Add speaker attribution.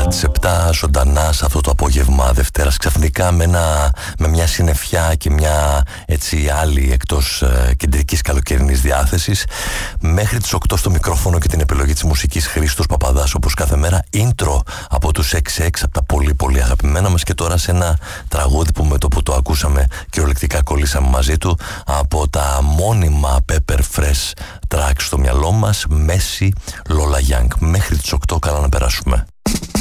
Speaker 1: τις 7 ζωντανά σε αυτό το απόγευμα Δευτέρας, ξαφνικά με μια συννεφιά και μια έτσι άλλη εκτός κεντρικής καλοκαιρινής διάθεσης. Μέχρι τις 8 στο μικρόφωνο και την επιλογή της μουσικής Χρήστος Παπαδάς, όπως κάθε μέρα. Intro από τους XX, από τα πολύ πολύ αγαπημένα μας, και τώρα σε ένα τραγούδι που με το που το ακούσαμε κυριολεκτικά κολλήσαμε μαζί του, από τα μόνιμα Pepper Fresh tracks στο μυαλό μας, Messi, Lola Young. Μέχρι τις 8 καλά να περάσουμε.